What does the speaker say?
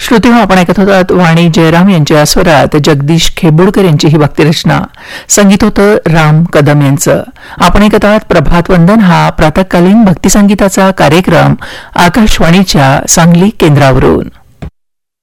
श्रोते आपण ऐकत होतात वाणी जयराम यांच्या स्वरात जगदीश खेबुडकर यांची ही भक्तिरचना. संगीत होतं राम कदम यांचं. आपण ऐकत आहात प्रभात वंदन हा प्रातःकालीन भक्तिसंगीताचा कार्यक्रम आकाशवाणीच्या सांगली केंद्रावरून.